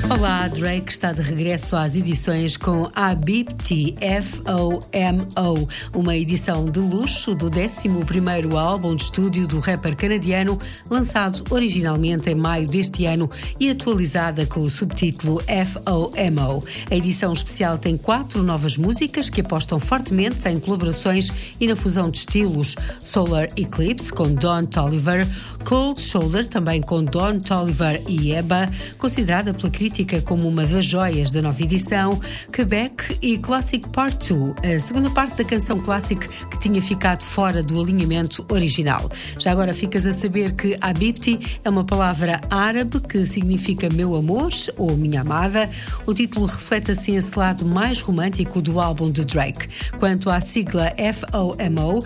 Olá, Drake está de regresso às edições com Habibti FOMO, uma edição de luxo do 11º álbum de estúdio do rapper canadiano, lançado originalmente em maio deste ano e atualizada com o subtítulo FOMO. A edição especial tem 4 novas músicas que apostam fortemente em colaborações e na fusão de estilos: Solar Eclipse com Don Toliver, Cold Shoulder também com Don Toliver e Eba, considerada pela crítica como uma das joias da nova edição, Quebec e Classic Part 2, a segunda parte da canção Classic que tinha ficado fora do alinhamento original. Já agora ficas a saber que Habibti é uma palavra árabe que significa meu amor ou minha amada. O título reflete assim esse lado mais romântico do álbum de Drake. Quanto à sigla FOMO,